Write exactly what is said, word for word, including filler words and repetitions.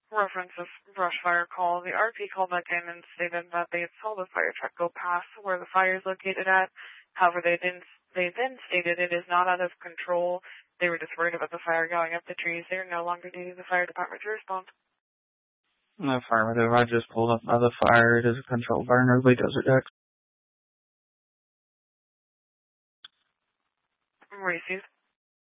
reference of brush fire call, the R P called back in and stated that they had saw the fire truck go past where the fire is located at. However, they didn't. They then stated it is not out of control. They were just worried about the fire going up the trees. They are no longer needing the fire department to respond. Affirmative. I just pulled up by the fire. It is a controlled burn early desert deck. Reese's.